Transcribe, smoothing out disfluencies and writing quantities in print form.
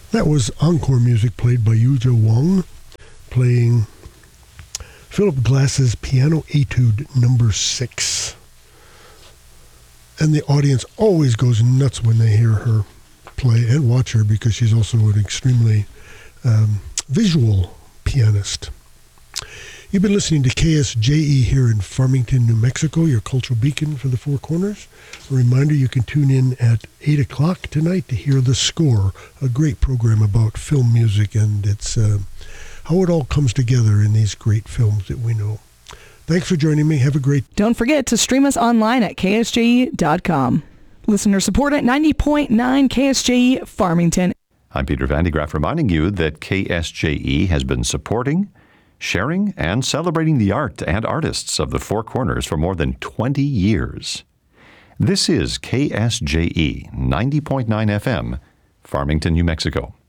That was encore music played by Yuja Wong, playing Philip Glass's Piano Etude number 6. And the audience always goes nuts when they hear her play and watch her, because she's also an extremely visual pianist. You've been listening to KSJE here in Farmington, New Mexico, your cultural beacon for the Four Corners. A reminder, you can tune in at 8 o'clock tonight to hear The Score, a great program about film music and its how it all comes together in these great films that we know. Thanks for joining me. Have a great... Don't forget to stream us online at ksje.com. Listener support at 90.9 KSJE Farmington. I'm Peter Van de Graaff, reminding you that KSJE has been supporting, sharing, and celebrating the art and artists of the Four Corners for more than 20 years. This is KSJE 90.9 FM, Farmington, New Mexico.